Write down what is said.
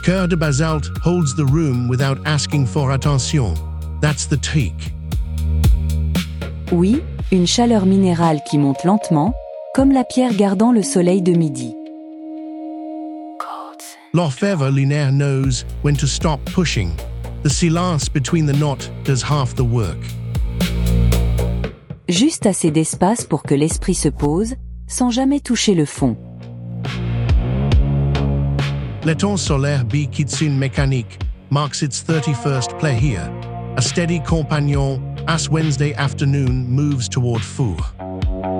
Cœur de basalte holds the room without asking for attention. That's the take. Oui, une chaleur minérale qui monte lentement, comme la pierre gardant le soleil de midi. L'orfèvre lunaire knows when to stop pushing. The silence between the knot does half the work. Juste assez d'espace pour que l'esprit se pose, sans jamais toucher le fond. L'étang solaire B Kitsune mécanique marks its 31st play here. A steady compagnon, as Wednesday afternoon moves toward Four.